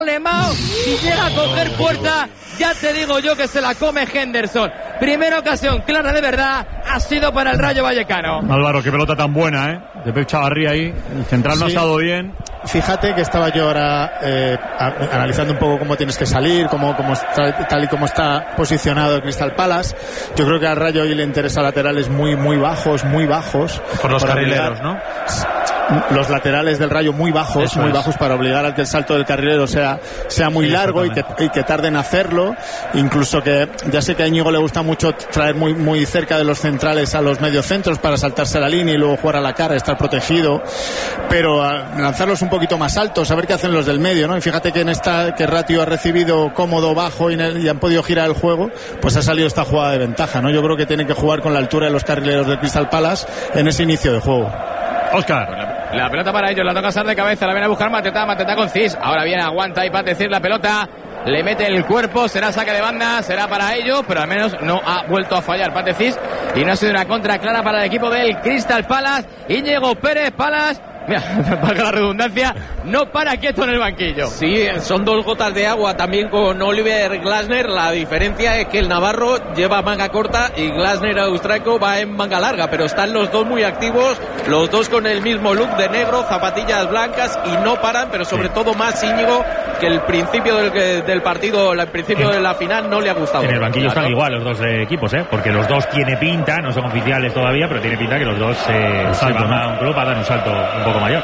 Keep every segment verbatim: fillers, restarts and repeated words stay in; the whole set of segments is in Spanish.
Alemão, si llega a coger puerta, ya te digo yo que se la come Henderson. Primera ocasión clara de verdad ha sido para el Rayo Vallecano. Álvaro, qué pelota tan buena, ¿eh? De Pep Chavarría ahí, el central no sí. ha estado bien. Fíjate que estaba yo ahora eh, a, analizando un poco cómo tienes que salir, cómo, cómo está, tal y como está posicionado el Crystal Palace. Yo creo que al Rayo hoy le interesa laterales muy, muy bajos, muy bajos. Por los carrileros, obligar, ¿no? Los laterales del Rayo muy bajos, Eso muy es. bajos para obligar a que el salto del carrilero sea, sea muy sí, largo y que, y que tarden en hacerlo. Incluso que ya sé que a Íñigo le gusta mucho traer muy, muy cerca de los centrales a los mediocentros para saltarse la línea y luego jugar a la cara, estar protegido. Pero lanzarlos un poquito más altos, a ver qué hacen los del medio, ¿no? Y fíjate que en esta que Ratio ha recibido cómodo, bajo y, y han podido girar el juego, pues ha salido esta jugada de ventaja, ¿no? Yo creo que tienen que jugar con la altura de los carrileros del Crystal Palace en ese inicio de juego. Óscar. La pelota para ellos, la toca Sar de cabeza, la viene a buscar Mateta, Mateta con Cis. Ahora viene, aguanta y para decir la pelota. Le mete el cuerpo, será saque de banda, será para ellos, pero al menos no ha vuelto a fallar Pate Cis. Y no ha sido una contra clara para el equipo del Crystal Palace. Íñigo Pérez Palace. Mira, valga la redundancia, no para quieto en el banquillo. Sí, son dos gotas de agua también con Oliver Glasner. La diferencia es que el navarro lleva manga corta y Glasner austriaco va en manga larga, pero están los dos muy activos, los dos con el mismo look de negro, zapatillas blancas y no paran, pero sobre todo más Íñigo, que el principio del, del partido, el principio de la final no le ha gustado. En el banquillo claro. Están igual los dos eh, equipos, ¿eh? Porque los dos tiene pinta, no son oficiales todavía, pero tiene pinta que los dos eh, se van a un club a dar un salto un poco mayor.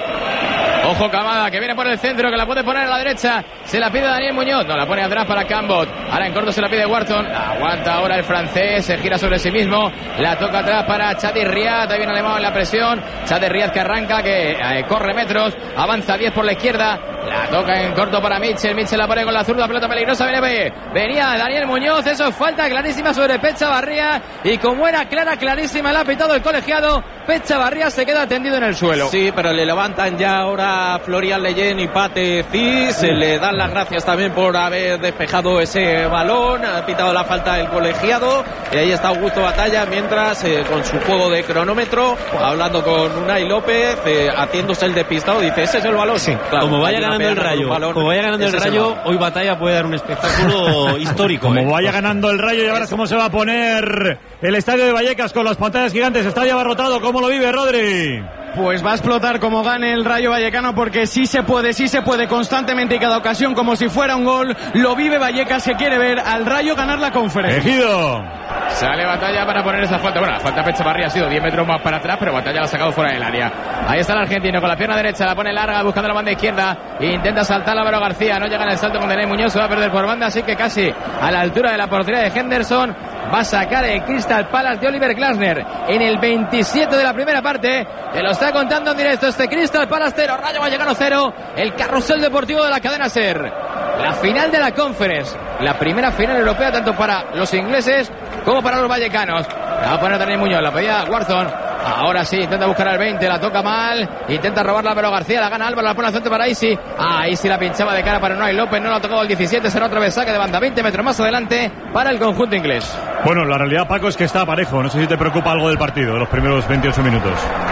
Ojo Camada, que viene por el centro, que la puede poner a la derecha. Se la pide Daniel Muñoz, no la pone atrás para Cambot. Ahora en corto se la pide Wharton. Aguanta ahora el francés, se gira sobre sí mismo. La toca atrás para Chadi Riad. Ahí viene Alemão en la presión. Chadi Riad que arranca, que eh, corre metros. Avanza diez por la izquierda. La toca en corto para Mitchell. Mitchell la pone con la zurda, pelota peligrosa. Viene, venía Daniel Muñoz. Eso es falta clarísima sobre Pep Chavarría. Y como era clara, clarísima, la ha pitado el colegiado. Pep Chavarría se queda tendido en el suelo. Sí, pero le levantan ya ahora Florian Leyen y Pate Cis. Se le dan las gracias también por haber despejado ese balón. Ha pitado la falta el colegiado. Y ahí está Augusto Batalla mientras eh, con su juego de cronómetro, hablando con Unai López, eh, haciéndose el despistado. Dice, ese es el balón. Sí, claro, como vaya ganando el Rayo, como vaya ganando el Rayo, hoy Batalla puede dar un espectáculo histórico. Como ¿eh? vaya ganando el Rayo, y ahora cómo se va a poner el estadio de Vallecas con las pantallas gigantes. Estadio abarrotado. ¿Cómo lo vive, Rodri? Pues va a explotar como gane el Rayo Vallecano, porque sí se puede, sí se puede constantemente y cada ocasión como si fuera un gol. Lo vive Vallecas, se quiere ver al Rayo ganar la conferencia. Ejido. Sale Batalla para poner esa falta. Bueno, la falta Pep Chavarría ha sido diez metros más para atrás, pero Batalla la ha sacado fuera del área. Ahí está el argentino con la pierna derecha, la pone larga buscando la banda izquierda. Intenta saltar Álvaro García, no llega en el salto con Daniel Muñoz, se va a perder por banda, así que casi a la altura de la portería de Henderson. Va a sacar el Crystal Palace de Oliver Glasner en el veintisiete de la primera parte. Te lo está contando en directo este Crystal Palace cero, Rayo Vallecano cero. El carrusel deportivo de la cadena SER. La final de la Conference. La primera final europea tanto para los ingleses como para los vallecanos. La va a poner Daniel Muñoz, la pedía Wharton. Ahora sí, intenta buscar al veinte, la toca mal. Intenta robarla Álvaro García, la gana Álvaro, la pone al centro para Isi. Ah, Isi la pinchaba de cara para Unai López, no la ha tocado el diecisiete, será otra vez saque de banda, veinte metros más adelante para el conjunto inglés. Bueno, la realidad, Paco, es que está parejo. No sé si te preocupa algo del partido, de los primeros veintiocho minutos.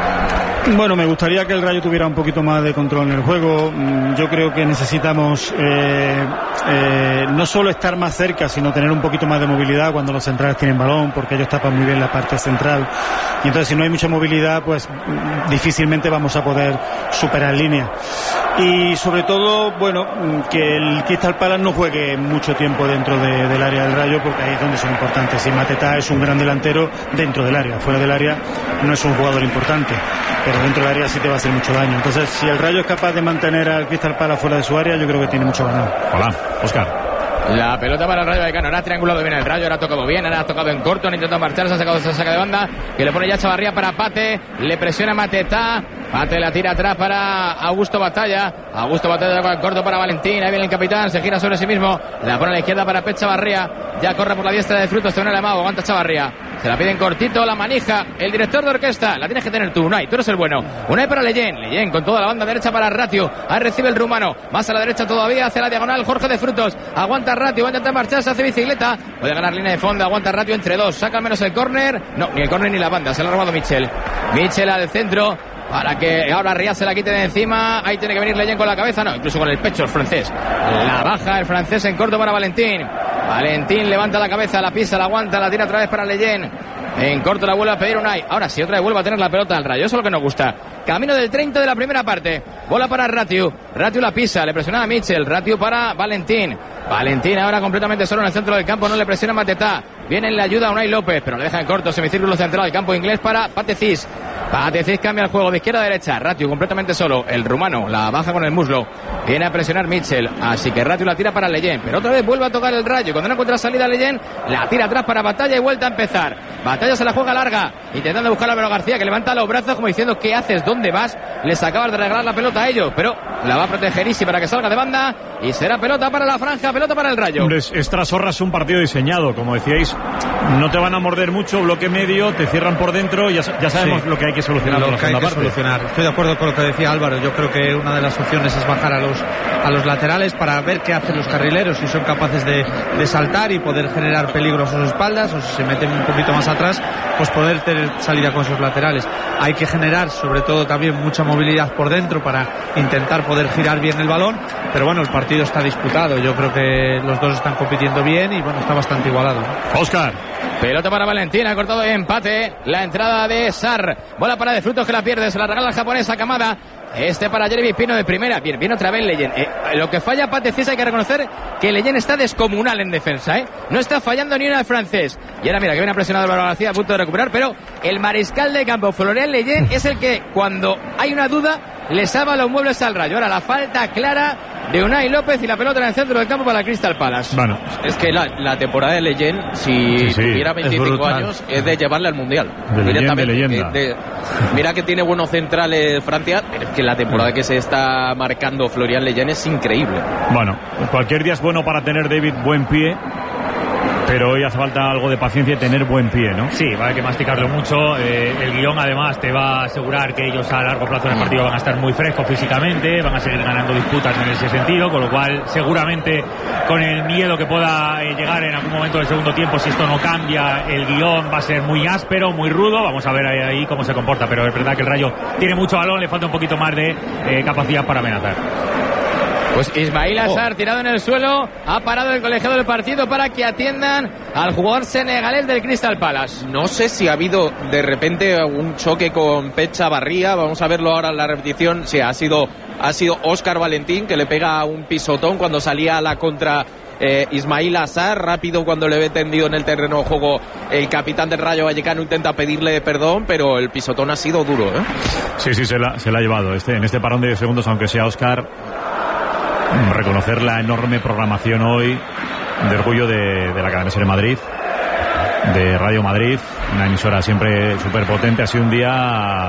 Bueno, me gustaría que el Rayo tuviera un poquito más de control en el juego. Yo creo que necesitamos eh, eh, no solo estar más cerca, sino tener un poquito más de movilidad cuando los centrales tienen balón, porque ellos tapan muy bien la parte central. Y entonces, si no hay mucha movilidad, pues difícilmente vamos a poder superar línea. Y sobre todo, bueno, que el Crystal Palace no juegue mucho tiempo dentro de, del área del Rayo, porque ahí es donde son importantes. Y Mateta es un gran delantero dentro del área, fuera del área no es un jugador importante, pero dentro del área sí te va a hacer mucho daño. Entonces, si el Rayo es capaz de mantener al Crystal Palace fuera de su área, yo creo que tiene mucho ganado. Hola, Óscar. La pelota para el Rayo Vallecano, ahora ha triangulado bien el Rayo, ahora ha tocado bien, ahora ha tocado en corto, han intentado marcharse, ha sacado esa saca de banda, que le pone ya Chavarría para Pate, le presiona Mateta, Pate la tira atrás para Augusto Batalla, Augusto Batalla con el corto para Valentín, ahí viene el capitán, se gira sobre sí mismo, la pone a la izquierda para Pep Chavarría, ya corre por la diestra de Frutos, se viene el amado, aguanta Chavarría, se la piden cortito, la manija, el director de orquesta, la tienes que tener tú, Unai, tú eres el bueno, Unai para Leyen, Leyen con toda la banda derecha para Ratio, ahí recibe el rumano, más a la derecha todavía, hacia la diagonal, Jorge de Frutos, aguanta Ratio, va a intentar marchar, se hace bicicleta, puede ganar línea de fondo, aguanta Ratio entre dos, saca al menos el córner, no, ni el córner ni la banda, se lo ha robado Mitchell, Mitchell al centro, para que ahora Riyad se la quite de encima. Ahí tiene que venir Leyen con la cabeza, no, incluso con el pecho el francés. La baja el francés en corto para Valentín. Valentín levanta la cabeza, la pisa, la aguanta, la tira otra vez para Leyen. En corto la vuelve a pedir Unai. Ahora sí, otra vez vuelve a tener la pelota al Rayo. Eso es lo que nos gusta. Camino del treinta de la primera parte. Bola para Ratiu. Ratiu la pisa, le presiona a Mitchell. Ratiu para Valentín. Valentín ahora completamente solo en el centro del campo. No le presiona Matetá. Viene en la ayuda a Unai López, pero le deja en corto. Semicírculo central del campo inglés para Patezis. Patezis cambia el juego de izquierda a derecha. Ratiu completamente solo. El rumano la baja con el muslo. Viene a presionar Mitchell. Así que Ratiu la tira para Leyen. Pero otra vez vuelve a tocar el Rayo. Cuando no encuentra salida Leyen, la tira atrás para Batalla y vuelta a empezar. Batalla se la juega larga. Intentando buscar a Álvaro García, que levanta los brazos como diciendo: ¿qué haces? ¿Dónde vas? Les acabas de regalar la pelota a ellos. Pero la va a proteger Isi para que salga de banda. Y será pelota para la franja, pelota para el Rayo. Hombre, es Trasorra, es un partido diseñado. Como decíais, no te van a morder mucho, bloque medio, te cierran por dentro. Ya, ya sabemos sí. lo que hay que solucionar. Lo que hay que parte. solucionar. Estoy de acuerdo con lo que decía Álvaro. Yo creo que una de las opciones es bajar a los, a los laterales para ver qué hacen los carrileros, si son capaces de, de saltar y poder generar peligro a sus espaldas, o si se meten un poquito más atrás, pues poder tener salida con esos laterales. Hay que generar sobre todo también mucha movilidad por dentro para intentar poder girar bien el balón, pero bueno, el partido está disputado. Yo creo que los dos están compitiendo bien y bueno, está bastante igualado. Oscar. Pelota para Valentín, ha cortado de empate la entrada de Sarr. Bola para De Frutos que la pierde, se la regala el japonés a Kamada. Este para Jeremy Pino de primera. Bien, viene otra vez Leyen. Eh, lo que falla Patezis, hay que reconocer que Leyen está descomunal en defensa, ¿eh? No está fallando ni una al francés. Y ahora mira que viene presionado Álvaro García a punto de recuperar, pero el mariscal de campo, Florian Leyen, es el que cuando hay una duda le salva los muebles al Rayo. Ahora la falta clara de Unai López y la pelota en el centro del campo para el Crystal Palace. Bueno, es que la, la temporada de Leyen, si sí, sí, tuviera veinticinco es años, es de llevarle al Mundial. De directamente. Leyen, de leyenda. De, de, mira que tiene buenos centrales Francia, pero es que la temporada que se está marcando Florian Leyen es increíble. Bueno, pues cualquier día es bueno para tener, David, buen pie. Pero hoy hace falta algo de paciencia y tener buen pie, ¿no? Sí, va a haber que masticarlo mucho. Eh, el guión, además, te va a asegurar que ellos a largo plazo en el partido van a estar muy frescos físicamente, van a seguir ganando disputas en ese sentido, con lo cual, seguramente, con el miedo que pueda eh, llegar en algún momento del segundo tiempo, si esto no cambia, el guión va a ser muy áspero, muy rudo. Vamos a ver ahí, ahí cómo se comporta. Pero es verdad que el Rayo tiene mucho balón, le falta un poquito más de eh, capacidad para amenazar. Pues Ismail Assar, oh. tirado en el suelo, ha parado el colegiado del partido para que atiendan al jugador senegalés del Crystal Palace. No sé si ha habido de repente un choque con Pecha Barría, vamos a verlo ahora en la repetición. Sí, ha sido, ha sido Óscar Valentín que le pega un pisotón cuando salía a la contra eh, Ismail Assar. Rápido cuando le ve tendido en el terreno de juego el capitán del Rayo Vallecano intenta pedirle perdón, pero el pisotón ha sido duro, ¿eh? Sí, sí, se la, se la ha llevado este, en este parón de segundos, aunque sea Óscar. Reconocer la enorme programación hoy de orgullo de, de la cadena SER Madrid, de Radio Madrid, una emisora siempre súper potente. Ha sido un día,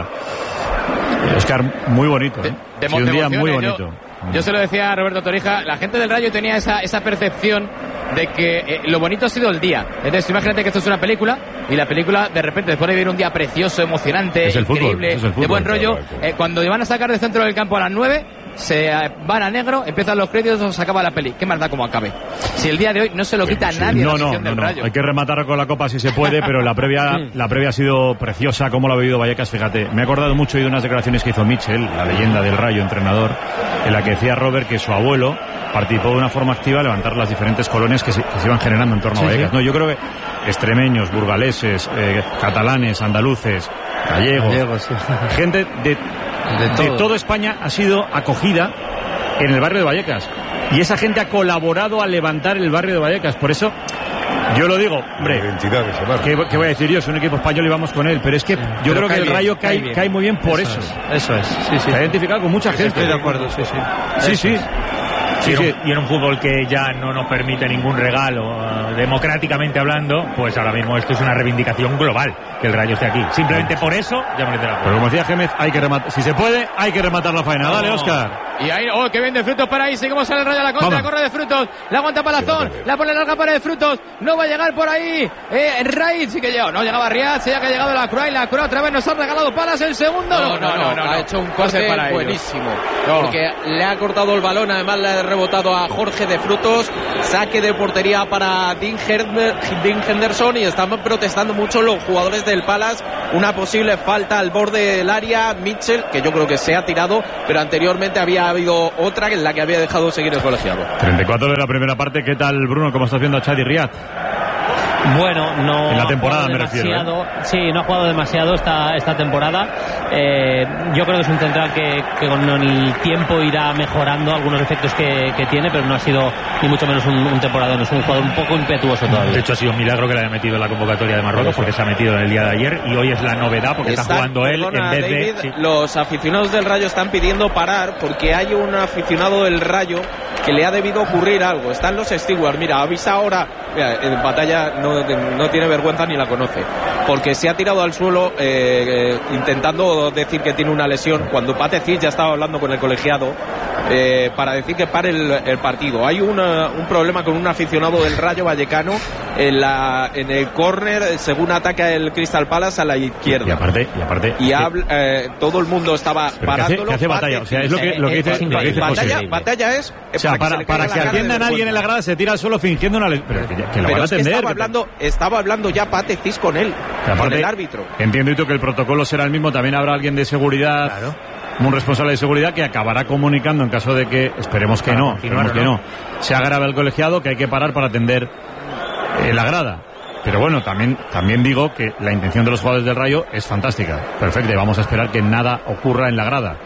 Óscar, muy bonito, ¿eh? De, de, ha sido un día muy bonito. Yo, yo se lo decía a Roberto Torija, la gente del Rayo tenía esa, esa percepción de que eh, lo bonito ha sido el día. Entonces imagínate que esto es una película y la película de repente después de vivir un día precioso, emocionante, es el increíble, fútbol, es el fútbol, de buen rollo, claro, claro. Eh, cuando van a sacar del centro del campo a las nueve, se van a negro, empiezan los créditos, se acaba la peli. ¿Qué más da como acabe? Si el día de hoy no se lo quita sí, nadie. No, la no, del no, no. Rayo. Hay que rematar con la copa si se puede, pero la previa, la previa ha sido preciosa, como lo ha vivido Vallecas. Fíjate, me he acordado mucho de unas declaraciones que hizo Mitchell, la leyenda del Rayo, entrenador, en la que decía Robert que su abuelo participó de una forma activa a levantar las diferentes colonias que se, que se iban generando en torno sí, a Vallecas. Sí. No, yo creo que extremeños, burgaleses, eh, catalanes, andaluces, gallegos, gallegos sí. gente de De todo. de toda España ha sido acogida en el barrio de Vallecas y esa gente ha colaborado a levantar el barrio de Vallecas. Por eso yo lo digo, hombre, ¿qué, ¿qué voy a decir yo? Es un equipo español y vamos con él, pero es que yo pero creo que el bien, Rayo cae, cae, cae muy bien por eso. Eso es, eso es. Sí, sí. Se ha identificado con mucha gente. Estoy de acuerdo, sí, sí. Sí, sí. Sí, sí. Y en un fútbol que ya no nos permite ningún regalo, uh, democráticamente hablando, pues ahora mismo esto es una reivindicación global, que el Rayo esté aquí. Simplemente por eso ya merece la pena. Pero como decía Gémez, hay que rematar, si se puede, hay que rematar la faena. Dale, Óscar. Y ahí, oh, qué bien de Frutos para ahí. Seguimos al Rayo a la contra. Vamos. Corre de Frutos. La aguanta Palazón. La pone larga para de Frutos. No va a llegar por ahí. Eh, Raiz sí que llegó. No llegaba Riad. Ya que ha llegado la Croix. La Croix otra vez nos ha regalado Palas el segundo. No, no, no. no, no, no. Ha hecho un corte para buenísimo. No. Porque le ha cortado el balón. Además le ha rebotado a Jorge de Frutos. Saque de portería para Dean, Dean Henderson. Y están protestando mucho los jugadores del Palace. Una posible falta al borde del área. Mitchell, que yo creo que se ha tirado, pero anteriormente había habido otra en la que había dejado seguir el colegiado. treinta y cuatro de la primera parte. ¿Qué tal, Bruno? ¿Cómo estás viendo a Chadi Riad? Bueno, no en la temporada me refiero, ¿eh? Sí, no ha jugado demasiado esta, esta temporada. Eh, yo creo que es un central que, que con el tiempo irá mejorando algunos efectos que, que tiene, pero no ha sido ni mucho menos un, un temporador. Es un jugador un poco impetuoso todavía. De hecho, ha sido un milagro que le haya metido en la convocatoria de Marruecos, porque se ha metido en el día de ayer y hoy es la novedad porque está, está jugando él perdona, en vez David, de... Sí. Los aficionados del Rayo están pidiendo parar porque hay un aficionado del Rayo que le ha debido ocurrir algo. Están los stewards. Mira, avisa ahora. Mira, en Batalla no, no tiene vergüenza ni la conoce, porque se ha tirado al suelo eh, eh, intentando decir que tiene una lesión, cuando Pate Cic ya estaba hablando con el colegiado eh, para decir que pare el, el partido. Hay una, un problema con un aficionado del Rayo Vallecano en, la, en el córner según ataca el Crystal Palace a la izquierda. Y aparte, y aparte y habla, eh, todo el mundo estaba parándolo. ¿Qué hace, Batalla? O sea, es lo que, lo que dice, lo que dice Batalla, José. Batalla es o sea, para, para, para que atiendan a alguien en la grada se tira al suelo fingiendo una lesión. Pero que, que lo pero van a es que atender. Estaba hablando, estaba hablando ya Pate Cic con él, aparte, con el árbitro. Entiendo tú que el protocolo será el mismo. También habrá alguien de seguridad, claro, un responsable de seguridad que acabará comunicando en caso de que, esperemos que no, esperemos que no, se agrave el colegiado, que hay que parar para atender eh, la grada. Pero bueno, también, también digo que la intención de los jugadores del Rayo es fantástica, perfecta, y vamos a esperar que nada ocurra en la grada.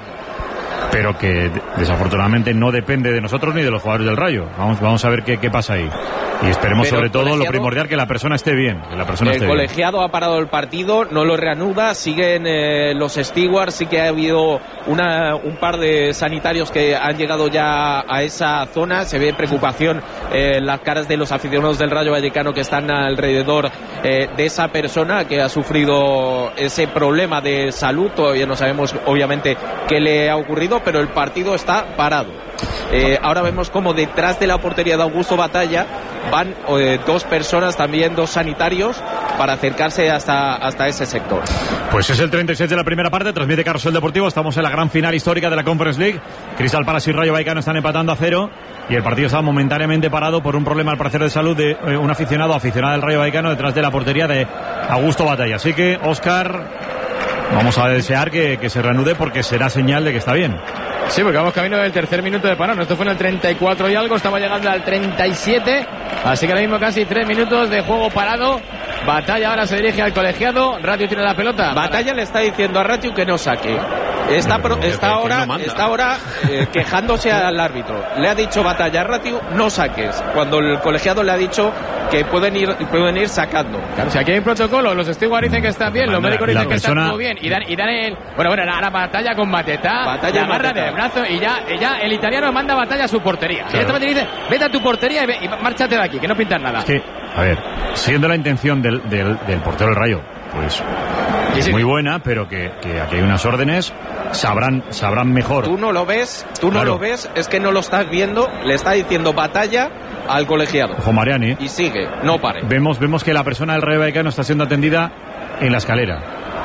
Pero que desafortunadamente no depende de nosotros ni de los jugadores del Rayo. Vamos, vamos a ver qué, qué pasa ahí. Y esperemos pero sobre todo lo primordial, que la persona esté bien. Que la persona el esté colegiado bien. Ha parado el partido, no lo reanuda, siguen eh, los stewards, sí que ha habido una, un par de sanitarios que han llegado ya a esa zona. Se ve preocupación eh, en las caras de los aficionados del Rayo Vallecano que están alrededor eh, de esa persona que ha sufrido ese problema de salud. Todavía no sabemos obviamente qué le ha ocurrido, pero el partido está parado. Eh, ahora vemos como detrás de la portería de Augusto Batalla van eh, dos personas, también dos sanitarios, para acercarse hasta, hasta ese sector. Pues es el treinta y seis de la primera parte, transmite Carrusel Deportivo. Estamos en la gran final histórica de la Conference League. Crystal Palace y Rayo Vallecano están empatando a cero y el partido está momentáneamente parado por un problema al parecer de salud de eh, un aficionado aficionado del Rayo Vallecano detrás de la portería de Augusto Batalla. Así que, Óscar, vamos a desear que, que se reanude porque será señal de que está bien. Sí, porque vamos camino del tercer minuto de parón. Esto fue en el treinta y cuatro y algo, estamos llegando al treinta y siete, así que ahora mismo casi tres minutos de juego parado. Batalla ahora se dirige al colegiado. Ratiu tiene la pelota. Batalla le está diciendo a Ratiu que no saque. Está, pro, está ahora, está ahora eh, quejándose al árbitro. Le ha dicho Batalla a Ratiu, no saques, cuando el colegiado le ha dicho que pueden ir, pueden ir sacando. Claro, si aquí hay un protocolo, los stewards dicen que están bien, los médicos dicen que persona... están todo bien, y dan, y dan el... Bueno, bueno, ahora Batalla con Mateta, Batalla la agarra de brazo, y ya, y ya el italiano manda Batalla a su portería. Claro. Directamente dice, vete a tu portería y, ve, y márchate de aquí, que no pintas nada. Es que, a ver, siendo la intención del, del, del portero del Rayo, pues es sí, muy buena, pero que, que aquí hay unas órdenes, sabrán sabrán mejor. Tú no lo ves, tú no claro. lo ves, es que no lo estás viendo, le está diciendo Batalla al colegiado. Ojo, Mariani. Y sigue, no pare. Vemos, vemos que la persona del Rayo Vallecano está siendo atendida en la escalera.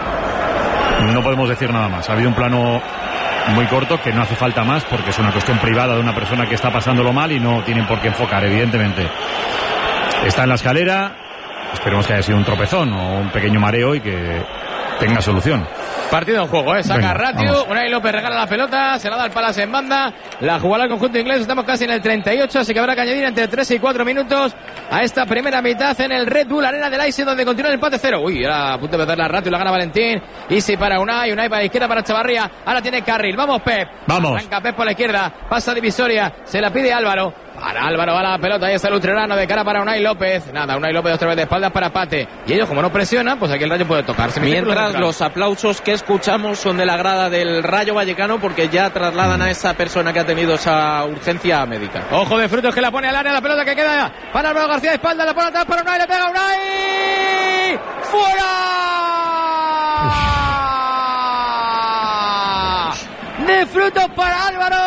No podemos decir nada más. Ha habido un plano muy corto que no hace falta más porque es una cuestión privada de una persona que está pasándolo mal y no tienen por qué enfocar, evidentemente. Está en la escalera. Esperemos que haya sido un tropezón o un pequeño mareo y que tenga solución. Partido en juego, ¿eh? Saca Venga, Ratiu, Unai López regala la pelota, se la da al Palace en banda, la jugará el conjunto inglés, estamos casi en el treinta y ocho, así que habrá que añadir entre tres y cuatro minutos a esta primera mitad en el Red Bull Arena del Leipzig, donde continúa el empate cero. Uy, era a punto de perder la Ratiu, la gana Valentín, Easy para Unai, Unai para la izquierda para Chavarría, ahora tiene carril, vamos Pep, vamos. Arranca Pep por la izquierda, pasa Divisoria, se la pide Álvaro, para Álvaro va la pelota, ahí está el Utrerano de cara para Unai López, nada, Unai López otra vez de espaldas para Pate, y ellos como no presionan, pues aquí el Rayo puede tocarse. Mientras los aplausos que escuchamos son de la grada del Rayo Vallecano porque ya trasladan a esa persona que ha tenido esa urgencia médica. Ojo de Frutos que la pone al área, la pelota que queda para Álvaro García de espalda, la pone atrás para Unai, le pega Unai, ¡fuera! Uf. De Frutos para Álvaro,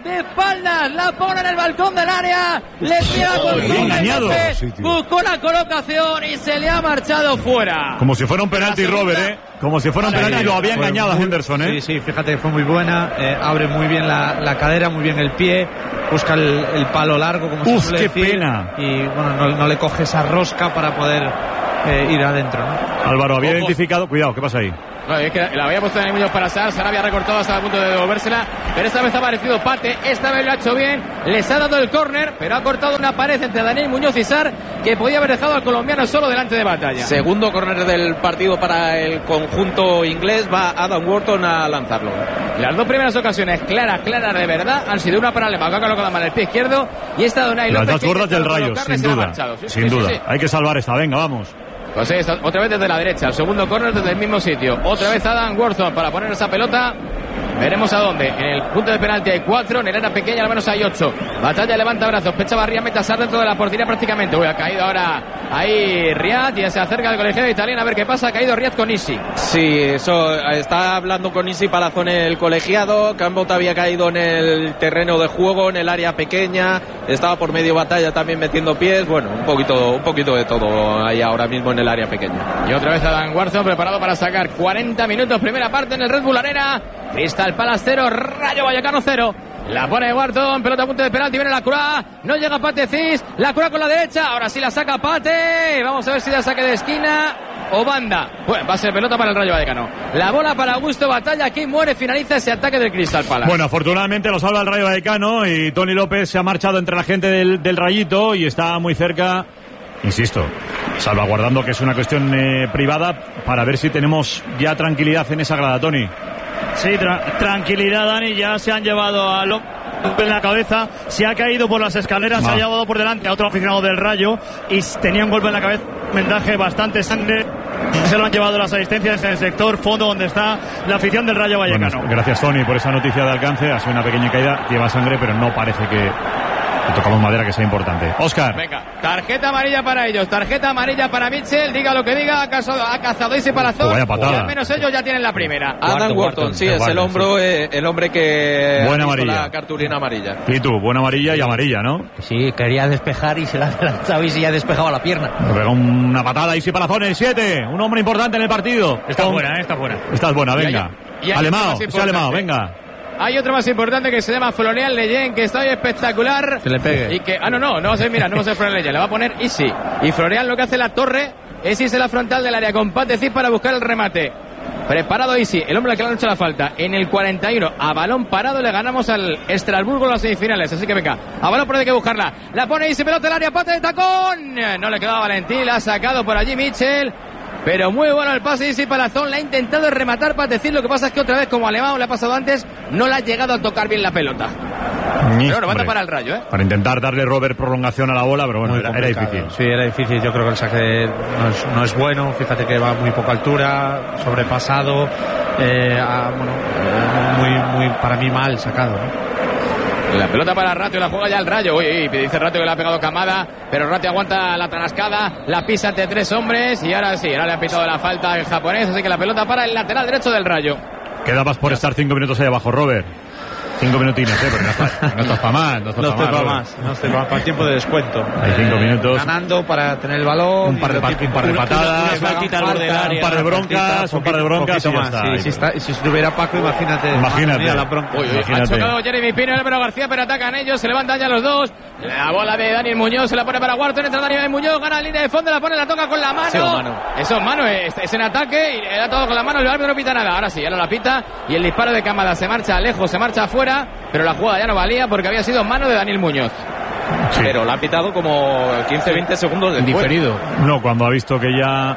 de espaldas, la pone en el balcón del área, le tira con engañado. buscó la colocación y se le ha marchado fuera. Como si fuera un penalti, Robert, ¿eh? Como si fuera un penalti, lo había engañado a Henderson, ¿eh? Sí, sí, fíjate que fue muy buena, eh, abre muy bien la, la cadera, muy bien el pie, busca el, el palo largo, como Uf, se suele qué decir, pena. y bueno, no, no le coge esa rosca para poder eh, ir adentro, ¿no? Álvaro, había Ojo. identificado, cuidado, ¿qué pasa ahí? No, es que la había puesto en el Muñoz para Sar, Sar había recortado hasta el punto de devolvérsela, pero esta vez ha aparecido Pate, esta vez lo ha hecho bien, les ha dado el córner, pero ha cortado una pared entre Daniel Muñoz y Sar, que podía haber dejado al colombiano solo delante de Batalla. Segundo córner del partido para el conjunto inglés, va Adam Wharton a lanzarlo. Las dos primeras ocasiones claras, claras de verdad, han sido una para Lema, que ha colocado mal el pie izquierdo, y esta de Unai Las López, dos que gordas del intentaba Rayo, colocarle, sin se la ha duda. marchado. Sí, Sin sí, duda. sí, sí. Hay que salvar esta, venga, vamos. Pues sí, está otra vez desde la derecha, el segundo córner desde el mismo sitio. Otra vez Adam Wharton para poner esa pelota. Veremos a dónde. En el punto de penalti hay cuatro, en el área pequeña al menos hay ocho. Batalla levanta brazos, Pecha Barría mete a Sar dentro de la portería prácticamente. Uy, ha caído ahora ahí Riad y se acerca al colegiado italiano a ver qué pasa. Ha caído Riad con Isi. Sí, eso, está hablando con Isi Palazón el colegiado. Cambot había caído en el terreno de juego, en el área pequeña. Estaba por medio Batalla también metiendo pies. Bueno, un poquito, un poquito de todo ahí ahora mismo en el área pequeña. Y otra vez Adam Wharton preparado para sacar cuarenta minutos. Primera parte en el Red Bull Arena. Crystal Palace cero, Rayo Vallecano cero. La pone Wharton, pelota a punto de penalti, viene la Croix, no llega Pate Cis, la Croix con la derecha, ahora sí la saca Pate, vamos a ver si la saque de esquina o banda. Bueno, va a ser pelota para el Rayo Vallecano. La bola para Augusto Batalla, aquí muere, finaliza ese ataque del Crystal Palace. Bueno, afortunadamente lo salva el Rayo Vallecano y Tony López se ha marchado entre la gente del, del Rayito y está muy cerca, insisto, salvaguardando que es una cuestión eh, privada para ver si tenemos ya tranquilidad en esa grada, Tony. Sí, tra- tranquilidad, Dani, ya se han llevado a López en la cabeza, se ha caído por las escaleras, Ah. se ha llevado por delante a otro aficionado del Rayo y tenía un golpe en la cabeza, vendaje, bastante sangre, se lo han llevado las asistencias en el sector fondo donde está la afición del Rayo Vallecano. Bueno, gracias, Tony, por esa noticia de alcance. Ha sido una pequeña caída, lleva sangre, pero no parece que, que tocamos madera que sea importante. Óscar. Venga, tarjeta amarilla para ellos, tarjeta amarilla para Mitchell, diga lo que diga, ha cazado, ha cazado ese Palazón, Oh, vaya patada. y al menos ellos ya tienen la primera. Adam Wharton, sí, Qué es el guardia, hombro, eh, el hombre que Buena ha visto amarilla. la cartulina amarilla. Y tú, buena amarilla y amarilla, ¿no? Sí, quería despejar y se la ha lanzado y se ya ha despejado la pierna. Le pega una patada y sí Palazón, el siete. Un hombre importante en el partido. Está Con- buena, ¿eh? Está buena. Estás buena, Y hay- venga. y hay Alemao, otro más ese importante. Alemao, venga. Hay otro más importante que se llama Florian Leyen, que está hoy espectacular. Que le pegue. Y que, ah, no, no, no va a ser, mira, no va a ser Florian Leyen, le va a poner Easy. Y Florian lo que hace la torre es irse a la frontal del área con Pat de Cis para buscar el remate. Preparado Easy, el hombre al que le han hecho la falta. En el cuarenta y uno, a balón parado, le ganamos al Estrasburgo en las semifinales. Así que venga, a balón pero hay que buscarla. La pone Easy, pelota el área, Pate de tacón. No le quedaba Valentín, la ha sacado por allí Mitchell. Pero muy bueno el pase de Isi Palazón, la ha intentado rematar para decir, lo que pasa es que otra vez, como Alemão le ha pasado antes, no le ha llegado a tocar bien la pelota. Pero bueno, mata para el Rayo, ¿eh? Para intentar darle Robert prolongación a la bola, pero bueno, Muy era, era complicado. difícil. Sí, era difícil. Yo creo que el saque no es, no es bueno. Fíjate que va a muy poca altura, sobrepasado. Eh, a- bueno, eh, muy, muy, para mí mal sacado, ¿no? La pelota para Ratio, la juega ya el Rayo. Uy, uy, dice Ratio que le ha pegado Camada, pero Ratio aguanta la tarascada, la pisa ante tres hombres y ahora sí, ahora le ha pitado la falta el japonés, así que la pelota para el lateral derecho del Rayo. Quedabas por estar cinco minutos ahí abajo, Robert. Cinco minutines, ¿eh? Pero no estás, no estás para más. No estás No pa' estoy para Robert. más, no estoy para, para tiempo de descuento. Hay cinco Eh, minutos. Ganando para tener el balón. Un par de, y pa- un par de una- patadas, una faltita al borde del área, un par de una broncas, faltita, un par de broncas y poquito ya más. está. Sí, si, está- si estuviera Paco, imagínate. Imagínate. madre mía, la bronca. Uy, uy, ha Imagínate. chocado Jeremy Pino, Álvaro García, pero atacan ellos, se levantan ya los dos. La bola de Daniel Muñoz se la pone para Wharton, entra Daniel Muñoz, gana la línea de fondo, la pone, la toca con la mano. Sí, mano. Eso es mano, es, es en ataque y le da todo con la mano, el árbitro no pita nada. Ahora sí, ahora la pita y el disparo de Camada se marcha lejos, se marcha afuera, pero la jugada ya no valía porque había sido mano de Daniel Muñoz. Sí. Pero la ha pitado como quince veinte segundos después. Diferido. No, cuando ha visto que ya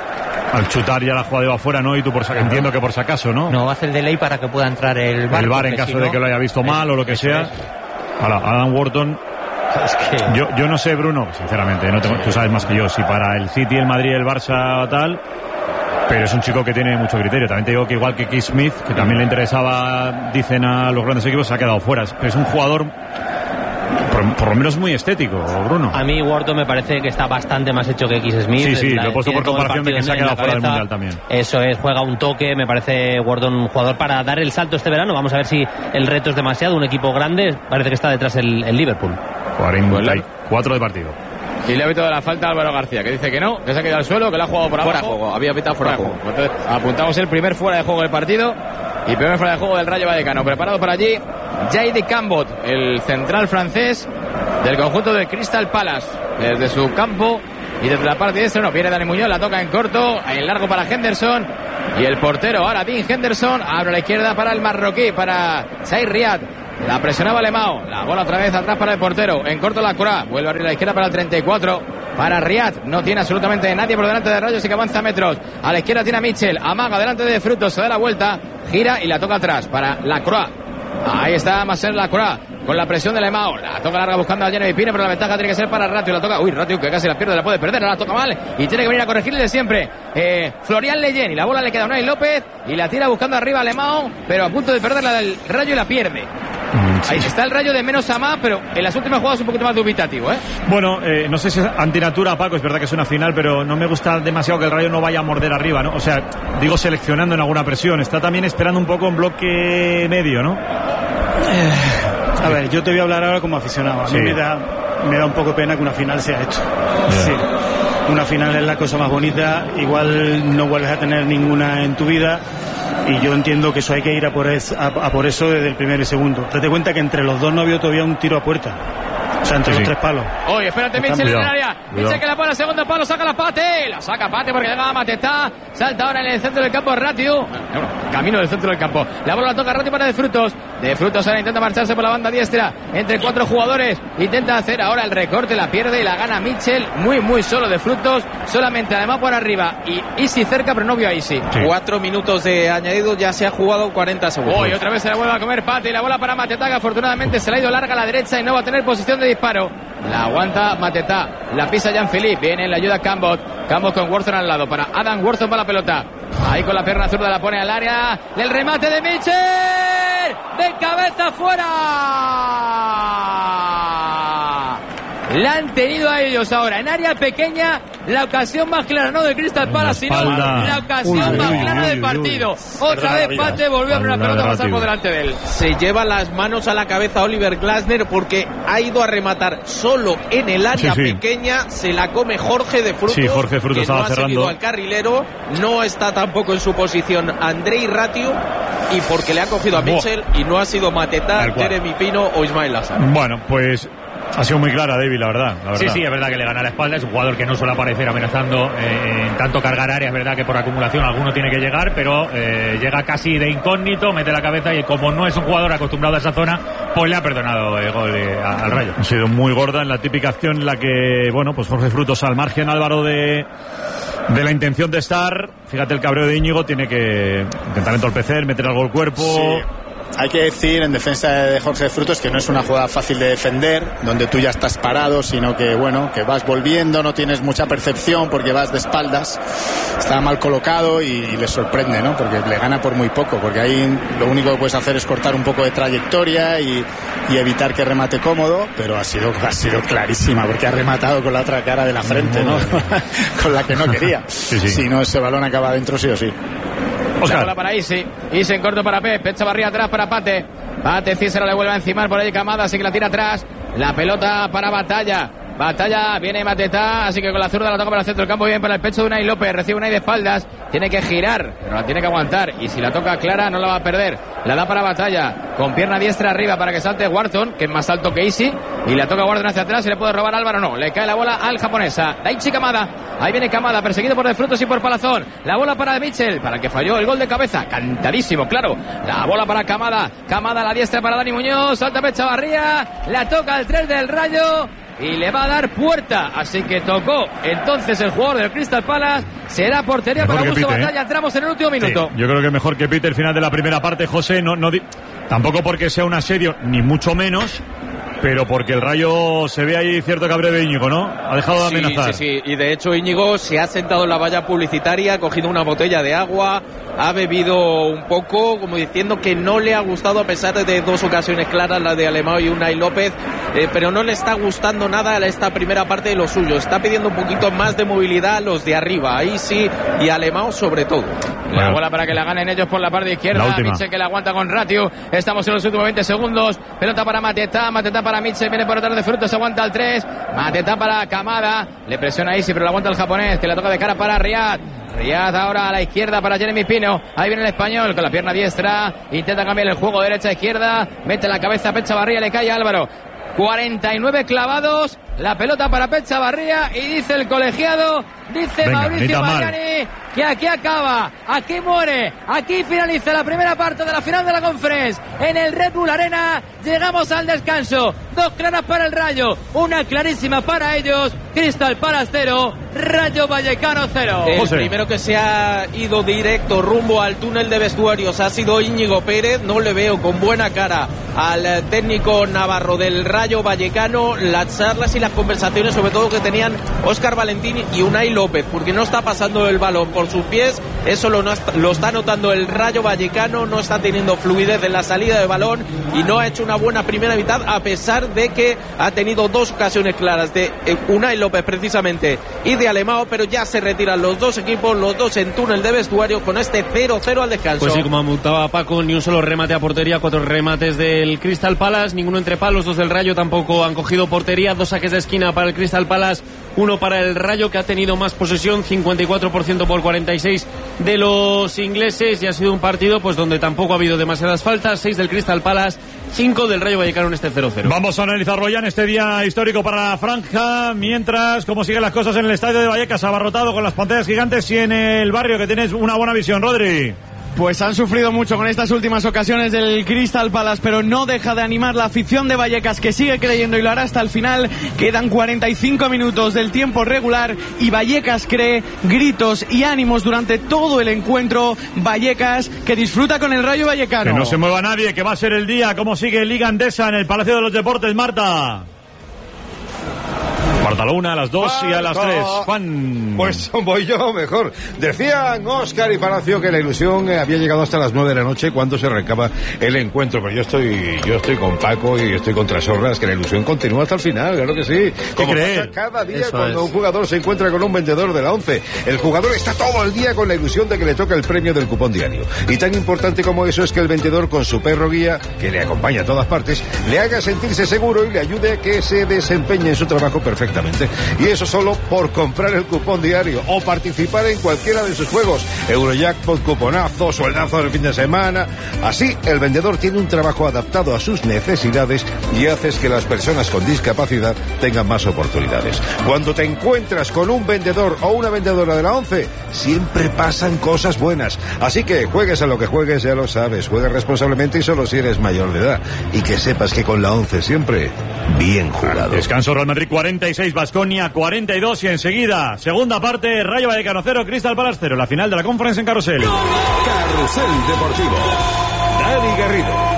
al chutar ya la jugada iba afuera, ¿no? Y tú por si- entiendo que por si acaso, ¿no? No, hace el delay para que pueda entrar el VAR. El VAR en porque caso si de no- que lo haya visto mal o lo que Eso sea. es. Ahora, Adam Wharton, Es que... yo, yo no sé, Bruno, sinceramente, no tengo- tú sabes más que yo, si para el City, el Madrid, el Barça tal, pero es un chico que tiene mucho criterio. También te digo que igual que Keith Smith, que también le interesaba, dicen a los grandes equipos, se ha quedado fuera. Pero es un jugador por, por lo menos muy estético, Bruno. A mí Wharton me parece que está bastante más hecho que X. Smith. Sí, sí, la, lo he puesto por comparación de que se ha quedado fuera del Mundial también. Eso es, juega un toque, me parece Wharton un jugador para dar el salto este verano. Vamos a ver si el reto es demasiado, un equipo grande, parece que está detrás el, el Liverpool. cuarenta y cuatro de partido. Y le ha pitado la falta a Álvaro García, que dice que no, que se ha quedado al suelo, que la ha jugado por abajo. Fuera de juego, había pitado fuera de juego. Entonces apuntamos el primer fuera de juego del partido y primer fuera de juego del Rayo Vallecano. Preparado por allí Jayde Cambot, el central francés del conjunto del Crystal Palace. Desde su campo y desde la parte diestra, no, viene Dani Muñoz, la toca en corto, en largo para Henderson. Y el portero, ahora Dean Henderson, abre a la izquierda para el marroquí, para Saïd Riad. La presionaba Lemao, la bola otra vez atrás para el portero, en corto la Cura, vuelve a abrir a la izquierda para el treinta y cuatro, para Riad, no tiene absolutamente nadie por delante de Rayo, así que avanza metros, a la izquierda tiene a Mitchell, amaga delante de Frutos, se da la vuelta, gira y la toca atrás para la Cura. Ahí está Marcel Lacroix con la presión de Lemao. La toca larga buscando a Jenny Pine, pero la ventaja tiene que ser para Ratio. La toca, uy, Ratio que casi la pierde, la puede perder, la toca mal y tiene que venir a corregirle de siempre. Eh, Florian Leyen y la bola le queda a Unai López y la tira buscando arriba a Lemao, pero a punto de perder la del Rayo y la pierde. Sí. Ahí está el Rayo de menos a más, pero en las últimas jugadas un poquito más dubitativo, ¿eh? Bueno, eh, no sé si es antinatura, Paco, es verdad que es una final, pero no me gusta demasiado que el Rayo no vaya a morder arriba, ¿no? O sea, digo seleccionando en alguna presión, está también esperando un poco en bloque medio, ¿no? Eh, a ver, yo te voy a hablar ahora como aficionado. A mí sí. me, da, me da un poco pena que una final sea esto. Yeah. Sí. Una final es la cosa más bonita, igual no vuelves a tener ninguna en tu vida. Y yo entiendo que eso hay que ir a por, es, a, a por eso desde el primero y segundo. Date cuenta que entre los dos no había todavía un tiro a puerta. O sea, entre sí, los sí. tres palos. Oye, espérate, Mitchell en el área. Mitchell que la pone al segundo palo, saca la Pate. La saca Pate porque llega a Matetá. Salta ahora en el centro del campo Ratio. Bueno, camino del centro del campo. La bola la toca Ratio para De Frutos. De Frutos ahora intenta marcharse por la banda diestra. Entre cuatro jugadores. Intenta hacer ahora el recorte, la pierde y la gana Mitchell. Muy, muy solo De Frutos. Solamente además por arriba. Y Isi cerca, pero no vio a Isi. Sí. Cuatro minutos de añadido, ya se ha jugado cuarenta segundos. Hoy otra vez se la vuelve a comer Pate. Y la bola para Matetá, que afortunadamente se la ha ido larga a la derecha y no va a tener posición de disparo. La aguanta Matetá, la pisa Jean-Philippe, viene en la ayuda Cambot, Cambot con Worthon al lado, para Adam Worthon para la pelota, ahí con la pierna zurda la pone al área, el remate de Mitchell, de cabeza fuera, la han tenido a ellos ahora, en área pequeña, la ocasión más clara, no del Crystal Palace, sino la ocasión uy, más uy, clara uy, del partido. Uy, uy. Otra vez Pate volvió a abrir la pelota a pasar por delante de él. Se lleva las manos a la cabeza Oliver Glasner porque ha ido a rematar solo en el área sí, sí. pequeña, se la come Jorge de Frutos, sí, Jorge Frutos que no estaba ha cerrando. seguido al carrilero, no está tampoco en su posición Andrei Ratio y porque le ha cogido a Mitchell y no ha sido Matetá, Jeremy Pino o Ismael Assar. Bueno, pues ha sido muy clara, David, la verdad, la verdad. Sí, sí, es verdad que le gana la espalda. Es un jugador que no suele aparecer amenazando eh, en tanto cargar áreas. Es verdad que por acumulación alguno tiene que llegar, pero eh, llega casi de incógnito, mete la cabeza y como no es un jugador acostumbrado a esa zona, pues le ha perdonado el gol de, a, al Rayo. Ha sido muy gorda en la típica acción en la que, bueno, pues Jorge Frutos al margen, Álvaro, de, de la intención de estar. Fíjate el cabreo de Íñigo, tiene que intentar entorpecer, meter algo al cuerpo. Sí. Hay que decir en defensa de Jorge Frutos que no es una jugada fácil de defender, donde tú ya estás parado, sino que bueno, que vas volviendo, no tienes mucha percepción porque vas de espaldas, está mal colocado y le sorprende, ¿no? Porque le gana por muy poco, porque ahí lo único que puedes hacer es cortar un poco de trayectoria y, y evitar que remate cómodo, pero ha sido, ha sido clarísima, porque ha rematado con la otra cara de la frente, ¿no? Con la que no quería. Sí, sí. Si no, ese balón acaba dentro sí o sí. Oscar. La bola para Isi, Isi en corto para Pep, Pep Chavarría atrás para Pate, Pate Cícero le vuelve a encimar por ahí Camada, así que la tira atrás, la pelota para Batalla, Batalla, viene Matetá, así que con la zurda la toca para el centro del campo, bien para el pecho de Unai López, recibe Unai de espaldas, tiene que girar, pero la tiene que aguantar, y si la toca clara no la va a perder, la da para Batalla, con pierna diestra arriba para que salte Wharton, que es más alto que Isi, y la toca Wharton hacia atrás, y le puede robar Álvaro, no, le cae la bola al japonesa, Daichi Kamada, ahí viene Kamada, perseguido por De Frutos y por Palazón, la bola para Mitchell, para el que falló el gol de cabeza, cantadísimo, claro, la bola para Kamada, Kamada a la diestra para Dani Muñoz, salta Pep Chavarría, la toca el tres del Rayo, y le va a dar puerta, así que tocó entonces el jugador del Crystal Palace, será portería mejor para Augusto Batalla, ¿eh? Entramos en el último minuto. Sí, yo creo que mejor que Peter, el final de la primera parte, José, no, no di... tampoco porque sea un asedio, ni mucho menos, pero porque el Rayo se ve ahí cierto cabreo de Íñigo, ¿no? Ha dejado de amenazar. Sí, sí, sí, y de hecho Íñigo se ha sentado en la valla publicitaria, ha cogido una botella de agua, ha bebido un poco, como diciendo que no le ha gustado, a pesar de dos ocasiones claras, la de Alemão y Unai López, eh, pero no le está gustando nada esta primera parte de lo suyo. Está pidiendo un poquito más de movilidad a los de arriba, ahí sí, y Alemão sobre todo. La bueno. bola para que la ganen ellos por la parte izquierda. Mitchell que la aguanta con Ratiu. Estamos en los últimos veinte segundos. Pelota para Matetá. Matetá para Mitchell. Viene por detrás de Frutos. Aguanta el tres. Matetá para Kamada. Le presiona Isi, pero la aguanta el japonés. Que la toca de cara para Riyad. Riyad ahora a la izquierda para Jeremy Pino. Ahí viene el español con la pierna diestra. Intenta cambiar el juego derecha-izquierda. Mete la cabeza a Pechavarría. Le cae a Álvaro. cuarenta y nueve clavados. La pelota para Pechavarría. Y dice el colegiado. Dice Venga, Mauricio Mariani que aquí acaba, aquí muere, aquí finaliza la primera parte de la final de la Conference en el Red Bull Arena. Llegamos al descanso, dos claras para el Rayo, una clarísima para ellos. Crystal Palace cero, Rayo Vallecano cero. El José. Primero que se ha ido directo rumbo al túnel de vestuarios ha sido Íñigo Pérez. No le veo con buena cara al técnico navarro del Rayo Vallecano. Las charlas y las conversaciones sobre todo que tenían Óscar Valentín y Unai López, porque no está pasando el balón por sus pies. Eso lo, lo está notando el Rayo Vallecano. No está teniendo fluidez en la salida de balón y no ha hecho una buena primera mitad, a pesar de que ha tenido dos ocasiones claras de Unai López precisamente y de Alemão, pero ya se retiran los dos equipos, los dos en túnel de vestuario con este cero cero al descanso. Pues sí, como apuntaba Paco, ni un solo remate a portería, cuatro remates del Crystal Palace, ninguno entre palos, dos del Rayo tampoco han cogido portería, dos saques de esquina para el Crystal Palace, uno para el Rayo, que ha tenido más posesión, cincuenta y cuatro por ciento por cuarenta y seis de los ingleses, y ha sido un partido pues donde tampoco ha habido demasiadas faltas, seis del Crystal Palace, cinco del Rayo Vallecano en este cero cero. Vamos a analizarlo ya en este día histórico para la franja, mientras cómo siguen las cosas en el estadio de Vallecas, abarrotado con las pantallas gigantes, y en el barrio, que tienes una buena visión, Rodri. Pues han sufrido mucho con estas últimas ocasiones del Crystal Palace, pero no deja de animar la afición de Vallecas, que sigue creyendo y lo hará hasta el final. Quedan cuarenta y cinco minutos del tiempo regular y Vallecas cree, gritos y ánimos durante todo el encuentro. Vallecas que disfruta con el Rayo Vallecano. Que no se mueva nadie, que va a ser el día. ¿Cómo sigue Liga Endesa en el Palacio de los Deportes, Marta? Marta, a la una, a las dos y a las tres. Juan. Pues voy yo mejor. Decían Óscar y Palacio que la ilusión había llegado hasta las nueve de la noche cuando se arrancaba el encuentro. Pero yo estoy yo estoy con Paco y estoy con Trasorras, que la ilusión continúa hasta el final, claro que sí. Como pasa cada día Eso cuando es. un jugador se encuentra con un vendedor de la once. El jugador está todo el día con la ilusión de que le toca el premio del cupón diario. Y tan importante como eso es que el vendedor, con su perro guía, que le acompaña a todas partes, le haga sentirse seguro y le ayude a que se desempeñe en su trabajo perfectamente. Y eso solo por comprar el cupón diario o participar en cualquiera de sus juegos. Eurojackpot, cuponazo, sueldazo del fin de semana. Así, el vendedor tiene un trabajo adaptado a sus necesidades y haces que las personas con discapacidad tengan más oportunidades. Cuando te encuentras con un vendedor o una vendedora de la once, siempre pasan cosas buenas. Así que juegues a lo que juegues, ya lo sabes. Juega responsablemente y solo si eres mayor de edad. Y que sepas que con la once siempre bien jugado. Descanso, Real Madrid cuarenta y seis, Baskonia cuarenta y dos, y enseguida, segunda parte, Rayo Vallecano cero, Crystal Palace cero, la final de la Conference en Carrusel. Carrusel Deportivo. Dani Garrido.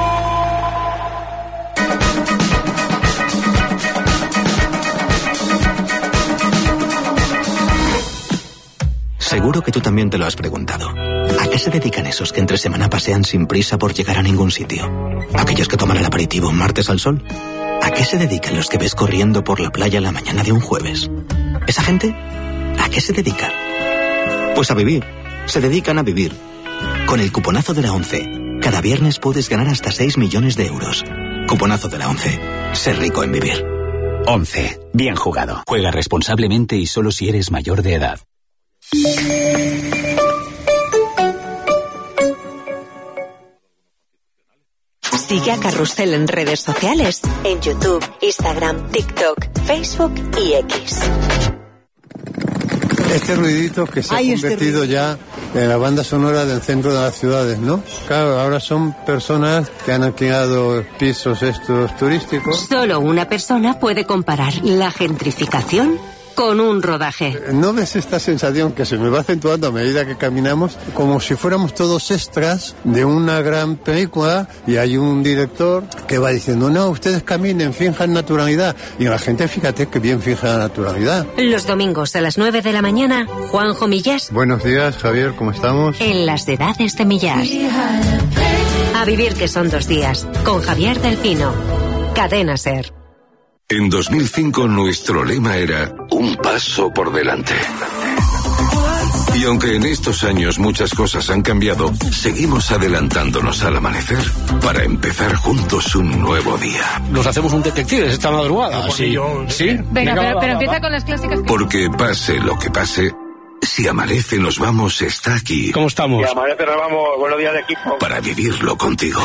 Seguro que tú también te lo has preguntado. ¿A qué se dedican esos que entre semana pasean sin prisa por llegar a ningún sitio? ¿Aquellos que toman el aperitivo un martes al sol? ¿A qué se dedican los que ves corriendo por la playa la mañana de un jueves? ¿Esa gente? ¿A qué se dedica? Pues a vivir. Se dedican a vivir. Con el cuponazo de la once, cada viernes puedes ganar hasta seis millones de euros. Cuponazo de la once. Ser rico en vivir. once. Bien jugado. Juega responsablemente y solo si eres mayor de edad. Sigue a Carrusel en redes sociales, en YouTube, Instagram, TikTok, Facebook y X. Este ruidito que se Ay, ha convertido este ya en la banda sonora del centro de las ciudades, ¿no? Claro, ahora son personas que han alquilado pisos estos turísticos. Solo una persona puede comparar la gentrificación con un rodaje. ¿No ves esta sensación que se me va acentuando a medida que caminamos? Como si fuéramos todos extras de una gran película y hay un director que va diciendo, no, ustedes caminen, finjan naturalidad. Y la gente, fíjate que bien fija la naturalidad. Los domingos a las nueve de la mañana, Juanjo Millás. Buenos días, Javier, ¿cómo estamos? En las edades de Millás. A vivir que son dos días, con Javier del Pino. Cadena SER. En dos mil cinco nuestro lema era un paso por delante. Y aunque en estos años muchas cosas han cambiado, seguimos adelantándonos al amanecer para empezar juntos un nuevo día. Nos hacemos un detectives esta madrugada. Sí. ¿Sí? Venga, Venga pero, va, pero va, empieza va. con las clásicas. Que... Porque pase lo que pase, Si Amanece Nos Vamos está aquí. ¿Cómo estamos? Si Amanece Nos Vamos, buenos días de equipo. Para vivirlo contigo.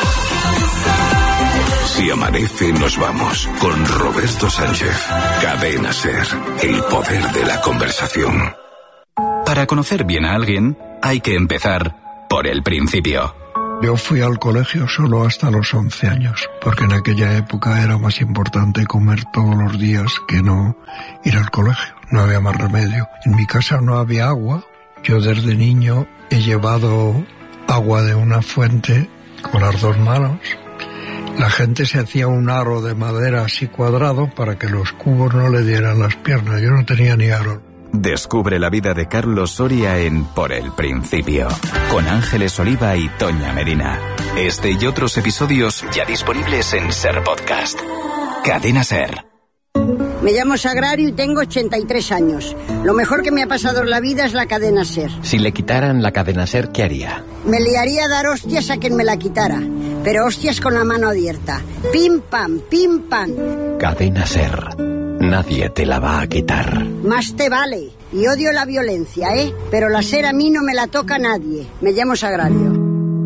Si Amanece Nos Vamos, con Roberto Sánchez. Cadena SER, el poder de la conversación. Para conocer bien a alguien, hay que empezar por el principio. Yo fui al colegio solo hasta los once años, porque en aquella época era más importante comer todos los días que no ir al colegio. No había más remedio. En mi casa no había agua. Yo desde niño he llevado agua de una fuente con las dos manos. La gente se hacía un aro de madera así cuadrado para que los cubos no le dieran las piernas. Yo no tenía ni aro. Descubre la vida de Carlos Soria en Por el Principio, con Ángeles Oliva y Toña Medina. Este y otros episodios ya disponibles en SER Podcast. Cadena SER. Me llamo Sagrario y tengo ochenta y tres años. Lo mejor que me ha pasado en la vida es la cadena SER. Si le quitaran la cadena SER, ¿qué haría? Me liaría a dar hostias a quien me la quitara. Pero hostias con la mano abierta. Pim pam, pim pam. Cadena SER. Nadie te la va a quitar. Más te vale. Y odio la violencia, ¿eh? Pero la SER a mí no me la toca nadie. Me llamo Sagrario.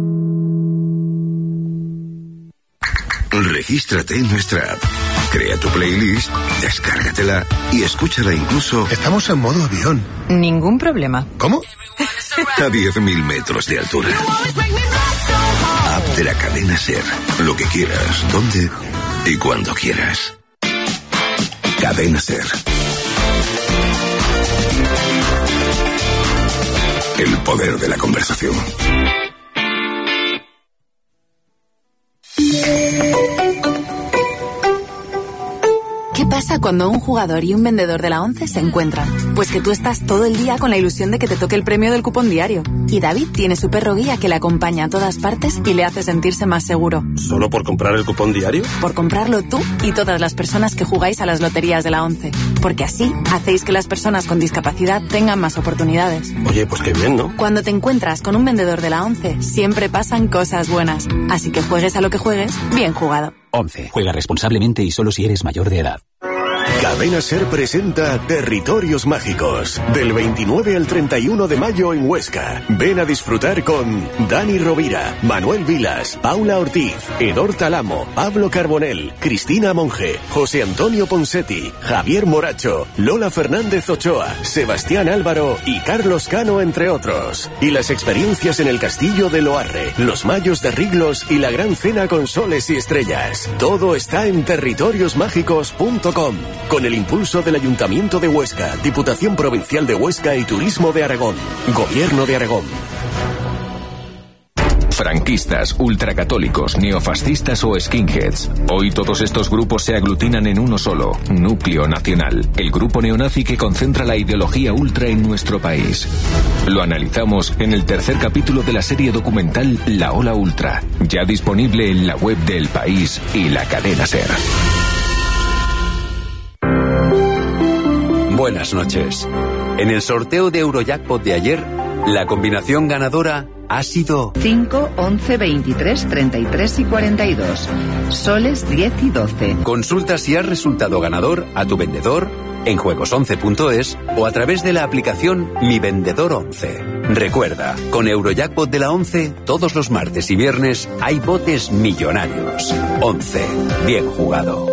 Regístrate en nuestra app. Crea tu playlist, descárgatela y escúchala incluso... Estamos en modo avión. Ningún problema. ¿Cómo? A diez mil metros de altura. App de la cadena SER. Lo que quieras, donde y cuando quieras. Cadena SER. El poder de la conversación. ¿Qué pasa cuando un jugador y un vendedor de la ONCE se encuentran? Pues que tú estás todo el día con la ilusión de que te toque el premio del cupón diario. Y David tiene su perro guía que le acompaña a todas partes y le hace sentirse más seguro. ¿Solo por comprar el cupón diario? Por comprarlo tú y todas las personas que jugáis a las loterías de la ONCE. Porque así hacéis que las personas con discapacidad tengan más oportunidades. Oye, pues qué bien, ¿no? Cuando te encuentras con un vendedor de la ONCE, siempre pasan cosas buenas. Así que juegues a lo que juegues, bien jugado. ONCE. Juega responsablemente y solo si eres mayor de edad. Cadena SER presenta Territorios Mágicos, del veintinueve al treinta y uno de mayo en Huesca. Ven a disfrutar con Dani Rovira, Manuel Vilas, Paula Ortiz, Edor Talamo, Pablo Carbonell, Cristina Monge, José Antonio Ponsetti, Javier Moracho, Lola Fernández Ochoa, Sebastián Álvaro y Carlos Cano, entre otros. Y las experiencias en el Castillo de Loarre, los Mayos de Riglos y la Gran Cena con Soles y Estrellas. Todo está en territorios mágicos punto com. Con el impulso del Ayuntamiento de Huesca, Diputación Provincial de Huesca y Turismo de Aragón. Gobierno de Aragón. Franquistas, ultracatólicos, neofascistas o skinheads. Hoy todos estos grupos se aglutinan en uno solo, Núcleo Nacional, el grupo neonazi que concentra la ideología ultra en nuestro país. Lo analizamos en el tercer capítulo de la serie documental La Ola Ultra, ya disponible en la web de El País y la cadena SER. Buenas noches. En el sorteo de Eurojackpot de ayer, la combinación ganadora ha sido cinco, once, veintitrés, treinta y tres y cuarenta y dos. Soles diez y doce. Consulta si has resultado ganador a tu vendedor en juegos once punto es o a través de la aplicación Mi Vendedor once. Recuerda, con Eurojackpot de la ONCE, todos los martes y viernes hay botes millonarios. once. Bien jugado.